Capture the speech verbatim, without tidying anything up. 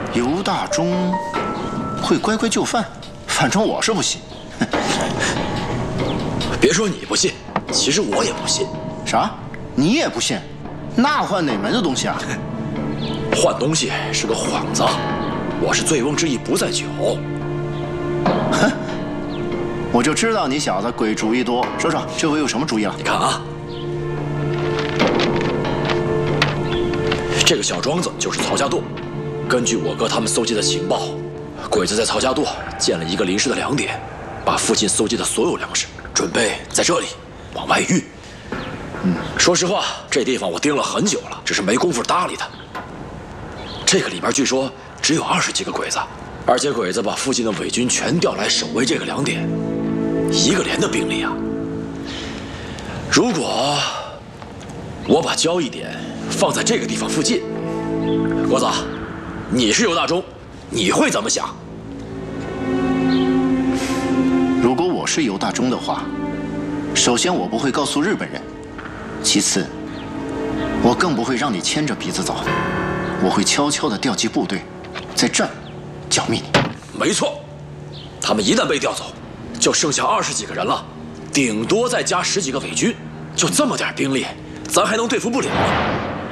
尤大忠会乖乖就范，反正我是不信。 别说你不信，其实我也不信。 啥？你也不信？那换哪门子东西啊？ 换东西是个幌子，我是醉翁之意不在酒。 哼，我就知道你小子鬼主意多。说说这回有什么主意啊？ 你看啊，这个小庄子就是曹家渡。根据我哥他们搜集的情报，鬼子在曹家渡建了一个临时的粮点，把附近搜集的所有粮食准备在这里往外运。嗯，说实话，这地方我盯了很久了，只是没工夫搭理他。这个里边据说只有二十几个鬼子，而且鬼子把附近的伪军全调来守卫这个粮点，一个连的兵力啊！如果我把交易点放在这个地方附近，国子，你是尤大忠，你会怎么想？ 如果我是尤大忠的话，首先我不会告诉日本人，其次，我更不会让你牵着鼻子走，我会悄悄地调集部队，在这儿剿灭你。 没错，他们一旦被调走，就剩下二十几个人了，顶多再加十几个伪军，就这么点兵力，咱还能对付不了。